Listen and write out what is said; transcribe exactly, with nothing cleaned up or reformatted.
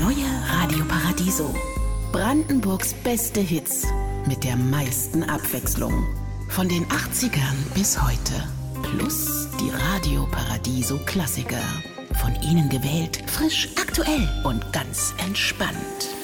neue Radio Paradiso. Brandenburgs beste Hits mit der meisten Abwechslung. Von den achtzigern bis heute. Plus die Radio Paradiso Klassiker. Von Ihnen gewählt, frisch, aktuell und ganz entspannt.